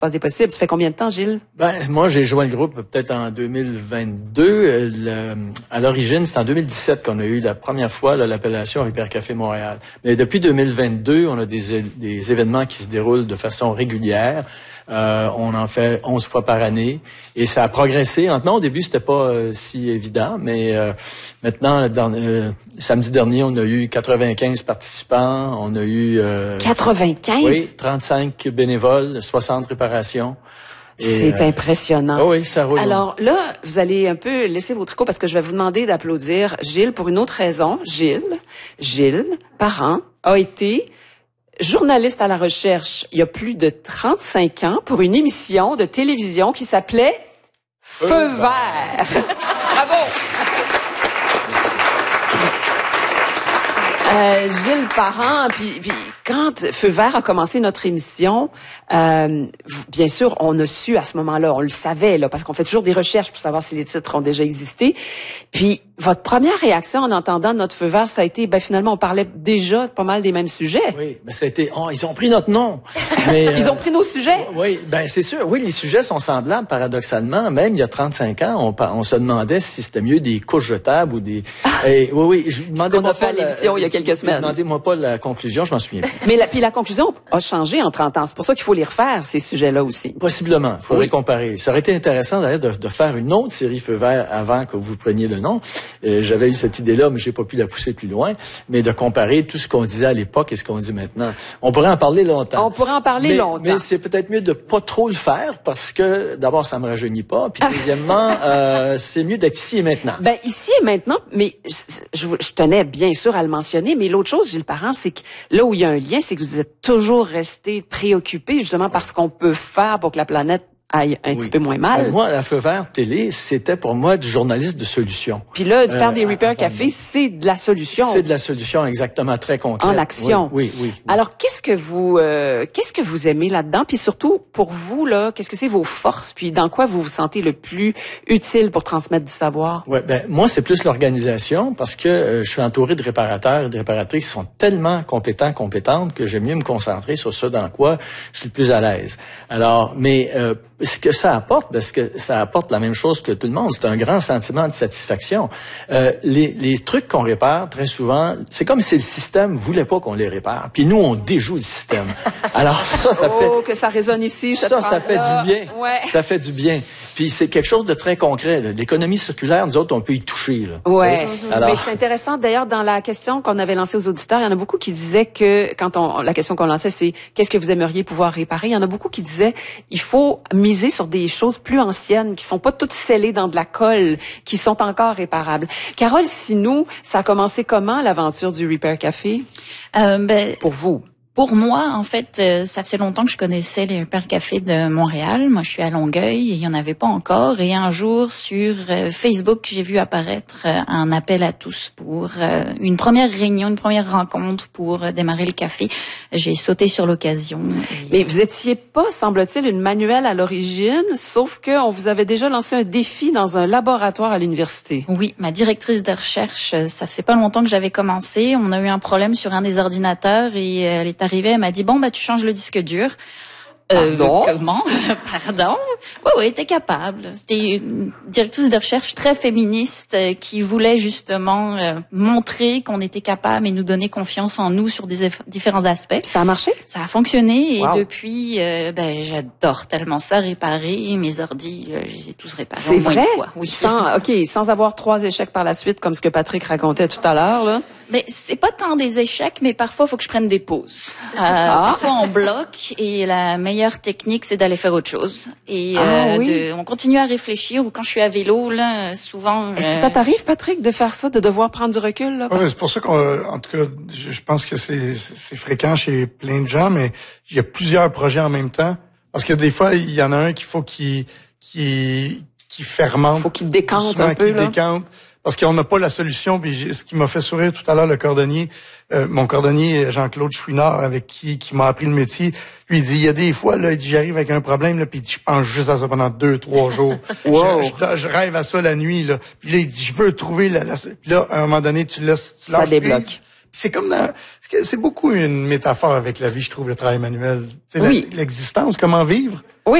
Passe des possibles. Ça fait combien de temps, Gilles? Moi, j'ai joint le groupe peut-être en 2022. À l'origine, c'est en 2017 qu'on a eu la première fois l'appellation Repair Café Montréal. Mais depuis 2022, on a des événements qui se déroulent de façon régulière. On en fait 11 fois par année et ça a progressé. Maintenant, au début, c'était pas si évident, mais maintenant, samedi dernier, on a eu 95 participants. On a eu 95? Oui, 35 bénévoles, 60 réparations. C'est impressionnant. Oh oui, ça roule. Alors là, vous allez un peu laisser vos tricots parce que je vais vous demander d'applaudir Gilles pour une autre raison. Gilles Parent, a été journaliste à la recherche il y a plus de 35 ans pour une émission de télévision qui s'appelait Feu vert. Bravo! Gilles Parent, puis quand Feu vert a commencé notre émission, bien sûr, on a su à ce moment-là, on le savait là, parce qu'on fait toujours des recherches pour savoir si les titres ont déjà existé. Puis votre première réaction en entendant notre Feu vert, ça a été, finalement, on parlait déjà pas mal des mêmes sujets. Oui, mais ça a été, ils ont pris notre nom. Mais, ils ont pris nos sujets. Oui, c'est sûr. Oui, les sujets sont semblables, paradoxalement. Même il y a 35 ans, on se demandait si c'était mieux des couches jetables ou des. Oui, je demandais. On a fait à l'émission il y a quelques semaines. Demandez-moi pas la conclusion, je m'en souviens plus. Mais puis la conclusion a changé en 30 ans. C'est pour ça qu'il faut les refaire, ces sujets-là aussi. Possiblement. Il faudrait comparer. Ça aurait été intéressant d'ailleurs de faire une autre série Feu vert avant que vous preniez le nom. J'avais eu cette idée-là, mais j'ai pas pu la pousser plus loin. Mais de comparer tout ce qu'on disait à l'époque et ce qu'on dit maintenant. On pourrait en parler longtemps. Mais c'est peut-être mieux de pas trop le faire parce que d'abord, ça me rajeunit pas. Puis deuxièmement, c'est mieux d'être ici et maintenant. Ici et maintenant, mais je tenais bien sûr à le mentionner, mais l'autre chose, Gilles Parent, c'est que là où il y a un lien, c'est que vous êtes toujours resté préoccupé justement par ce qu'on peut faire pour que la planète aille un petit peu moins mal. Moi, la Feu vert télé, c'était pour moi du journaliste de solution. Puis là, de faire des Repair Café, c'est de la solution. C'est de la solution, exactement, très concrète. En action. Oui. Alors, qu'est-ce que vous aimez là-dedans? Puis surtout, pour vous, là, qu'est-ce que c'est vos forces? Puis dans quoi vous vous sentez le plus utile pour transmettre du savoir? Ouais, moi, c'est plus l'organisation parce que je suis entouré de réparateurs et de réparatrices qui sont tellement compétentes que j'aime mieux me concentrer sur ce dans quoi je suis le plus à l'aise. Alors, ce que ça apporte, parce que ça apporte la même chose que tout le monde, c'est un grand sentiment de satisfaction. Les trucs qu'on répare, très souvent, c'est comme si le système voulait pas qu'on les répare. Puis nous, on déjoue le système. Alors ça fait... Oh, que ça résonne ici, ça fait du bien. Ouais. Ça fait du bien. Puis c'est quelque chose de très concret. L'économie circulaire, nous autres, on peut y toucher. Là, ouais. Alors... Mais c'est intéressant, d'ailleurs, dans la question qu'on avait lancée aux auditeurs, il y en a beaucoup qui disaient que, la question qu'on lançait, c'est qu'est-ce que vous aimeriez pouvoir réparer? Il y en a beaucoup qui disaient, il faut miser sur des choses plus anciennes, qui sont pas toutes scellées dans de la colle, qui sont encore réparables. Carole Sinou, ça a commencé comment, l'aventure du Repair Café? Pour vous? Pour moi, en fait, ça fait longtemps que je connaissais les Repair Café de Montréal. Moi, je suis à Longueuil et il y en avait pas encore. Et un jour, sur Facebook, j'ai vu apparaître un appel à tous pour une première réunion, une première rencontre pour démarrer le café. J'ai sauté sur l'occasion. Mais vous étiez pas, semble-t-il, une manuelle à l'origine, sauf que on vous avait déjà lancé un défi dans un laboratoire à l'université. Oui, ma directrice de recherche, ça faisait pas longtemps que j'avais commencé. On a eu un problème sur un des ordinateurs et elle est arrivée, elle m'a dit, tu changes le disque dur. Pardon? Comment? Pardon? Oui, t'es capable. C'était une directrice de recherche très féministe qui voulait justement montrer qu'on était capable et nous donner confiance en nous sur des différents aspects. Puis ça a marché? Ça a fonctionné et wow. Depuis, j'adore tellement ça, réparer mes ordis, je les ai tous réparés. C'est vrai? Une fois. Oui. Sans avoir 3 échecs par la suite, comme ce que Patrick racontait tout à l'heure, là. Mais c'est pas tant des échecs, mais parfois, il faut que je prenne des pauses. Parfois, on bloque et la meilleure technique, c'est d'aller faire autre chose. Et on continue à réfléchir. Ou quand je suis à vélo, là, souvent... Est-ce que ça t'arrive, Patrick, de faire ça, de devoir prendre du recul? Là, Oui, c'est pour ça qu'en tout cas, je pense que c'est fréquent chez plein de gens, mais il y a plusieurs projets en même temps. Parce que des fois, il y en a un qu'il faut qui fermente. Il faut qu'il décante un peu, là. Décante. Parce qu'on n'a pas la solution. Puis ce qui m'a fait sourire tout à l'heure, le cordonnier, mon cordonnier Jean-Claude Chouinard, avec qui m'a appris le métier, lui il dit, il y a des fois là, il dit, j'arrive avec un problème là, puis il dit, je pense juste à ça pendant 2-3 jours. Wow. Je rêve à ça la nuit là. Puis là il dit, je veux trouver la puis là à un moment donné tu laisses ça débloque. C'est comme c'est beaucoup une métaphore avec la vie, je trouve, le travail manuel. Tu sais, oui. L'existence, comment vivre. Oui,